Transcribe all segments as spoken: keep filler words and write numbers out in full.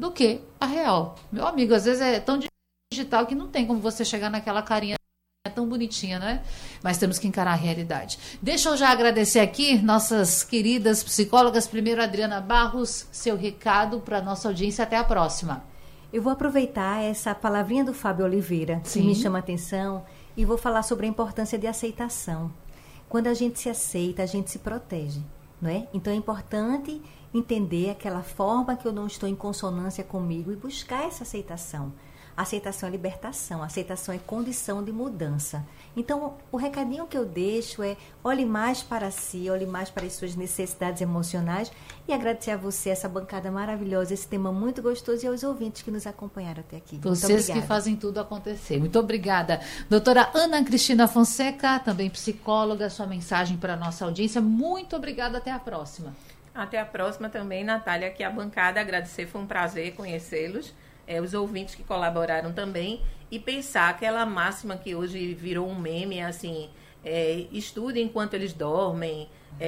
do que a real. Meu amigo, às vezes é tão digital que não tem como você chegar naquela carinha tão bonitinha, né? Mas temos que encarar a realidade. Deixa eu já agradecer aqui nossas queridas psicólogas. Primeiro, Adriana Barros, seu recado para a nossa audiência. Até a próxima. Eu vou aproveitar essa palavrinha do Fábio Oliveira, Sim. que me chama a atenção, e vou falar sobre a importância de aceitação. Quando a gente se aceita, a gente se protege, não é? Então é importante entender aquela forma que eu não estou em consonância comigo e buscar essa aceitação. Aceitação é libertação, aceitação é condição de mudança. Então, o recadinho que eu deixo é: olhe mais para si, olhe mais para as suas necessidades emocionais, e agradecer a você, essa bancada maravilhosa, esse tema muito gostoso, e aos ouvintes que nos acompanharam até aqui. Vocês que fazem tudo acontecer. Muito obrigada. Doutora Ana Cristina Fonseca, também psicóloga, sua mensagem para a nossa audiência. Muito obrigada, até a próxima. Até a próxima também, Natália, aqui a bancada, agradecer, foi um prazer conhecê-los. É, os ouvintes que colaboraram também, e pensar aquela máxima que hoje virou um meme, assim, é, estude enquanto eles dormem,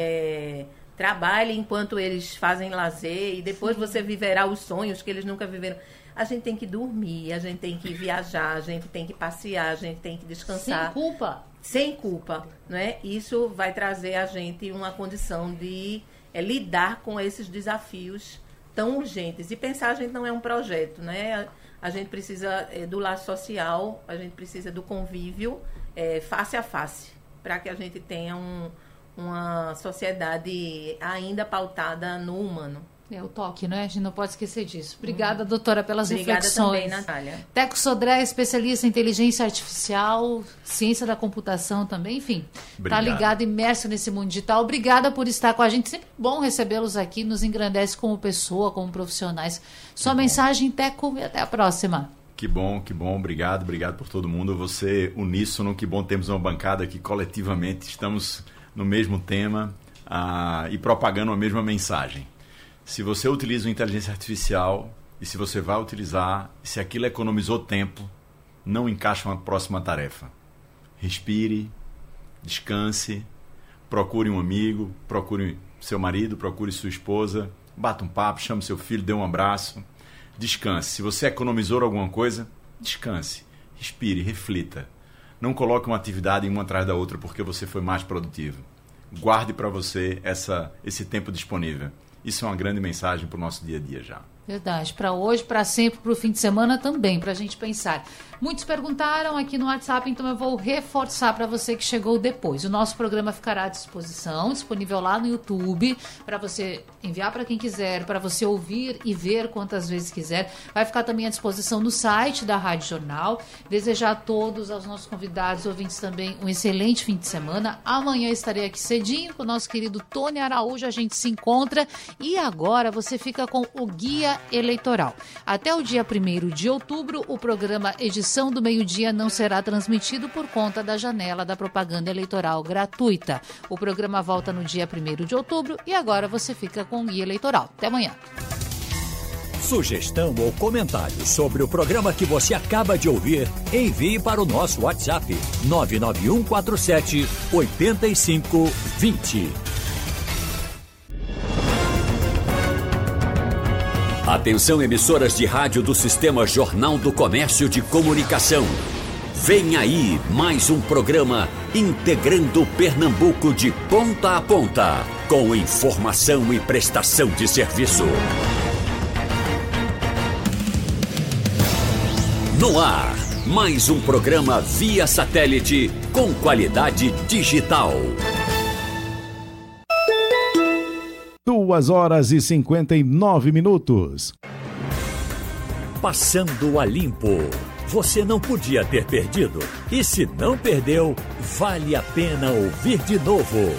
é, trabalhe enquanto eles fazem lazer, e depois Sim. você viverá os sonhos que eles nunca viveram. A gente tem que dormir, a gente tem que viajar, a gente tem que passear, a gente tem que descansar. Sem culpa. Sem culpa, não é? Isso vai trazer a gente uma condição de é, lidar com esses desafios tão urgentes. E pensar, a gente não é um projeto, né? A, a gente precisa é, do laço social, a gente precisa do convívio é, face a face, para que a gente tenha um, uma sociedade ainda pautada no humano. É o toque, não é? A gente não pode esquecer disso. Obrigada, doutora, pelas Obrigada reflexões. Obrigada também, Natália. Teco Sodré, especialista em inteligência artificial, ciência da computação também, enfim. Está ligado, imerso nesse mundo digital. Obrigada por estar com a gente. Sempre bom recebê-los aqui, nos engrandece como pessoa, como profissionais. Sua mensagem, Teco, e até a próxima. Que bom, que bom. Obrigado, obrigado por todo mundo. Você uníssono, que bom termos uma bancada que coletivamente estamos no mesmo tema ah, e propagando a mesma mensagem. Se você utiliza uma inteligência artificial e se você vai utilizar, se aquilo economizou tempo, não encaixa uma próxima tarefa. Respire, descanse, procure um amigo, procure seu marido, procure sua esposa, bata um papo, chame seu filho, dê um abraço, descanse. Se você economizou alguma coisa, descanse, respire, reflita. Não coloque uma atividade uma atrás da outra porque você foi mais produtivo. Guarde para você essa, esse tempo disponível. Isso é uma grande mensagem para o nosso dia a dia já. Verdade. Para hoje, para sempre, para o fim de semana também, para a gente pensar. Muitos perguntaram aqui no WhatsApp, então eu vou reforçar para você que chegou depois. O nosso programa ficará à disposição, disponível lá no YouTube, para você enviar para quem quiser, para você ouvir e ver quantas vezes quiser. Vai ficar também à disposição no site da Rádio Jornal. Desejar a todos, aos nossos convidados, ouvintes também, um excelente fim de semana. Amanhã estarei aqui cedinho com o nosso querido Tony Araújo. A gente se encontra. E agora você fica com o Guia Eleitoral. Até o dia primeiro de outubro, o programa Edição do Meio-Dia não será transmitido por conta da janela da propaganda eleitoral gratuita. O programa volta no dia primeiro de outubro e agora você fica com o Guia Eleitoral. Até amanhã. Sugestão ou comentário sobre o programa que você acaba de ouvir, envie para o nosso WhatsApp nove nove um quatro sete oito cinco dois zero. Atenção, emissoras de rádio do Sistema Jornal do Comércio de Comunicação. Vem aí mais um programa integrando Pernambuco de ponta a ponta, com informação e prestação de serviço. No ar, mais um programa via satélite com qualidade digital. Duas horas e cinquenta e nove minutos. Passando a limpo. Você não podia ter perdido. E se não perdeu, vale a pena ouvir de novo.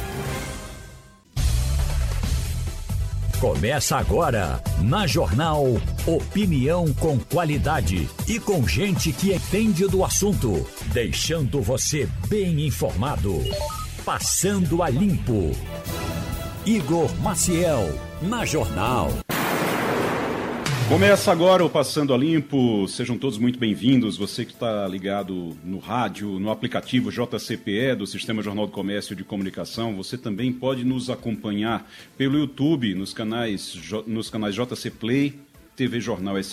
Começa agora, na Jornal, opinião com qualidade e com gente que entende do assunto, deixando você bem informado. Passando a limpo. Igor Maciel, na Jornal. Começa agora o Passando a Limpo. Sejam todos muito bem-vindos. Você que está ligado no rádio, no aplicativo J C P E do Sistema Jornal do Comércio de Comunicação. Você também pode nos acompanhar pelo YouTube, nos canais, nos canais J C Play, T V Jornal S